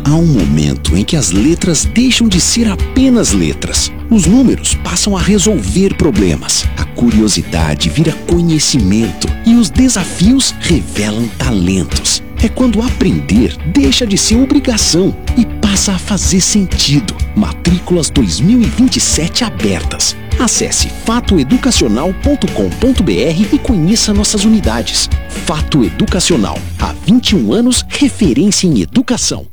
Há um momento em que as letras deixam de ser apenas letras. Os números passam a resolver problemas. A curiosidade vira conhecimento e os desafios revelam talentos. É quando aprender deixa de ser obrigação e passa a fazer sentido. Matrículas 2027 abertas. Acesse fatoeducacional.com.br e conheça nossas unidades. Fato Educacional. Há 21 anos, referência em educação.